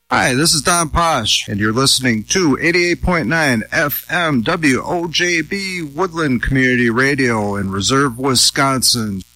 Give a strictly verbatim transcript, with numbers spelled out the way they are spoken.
Hi, this is Don Posh, and you're listening to eighty-eight point nine F M W O J B Woodland Community Radio in Reserve, Wisconsin.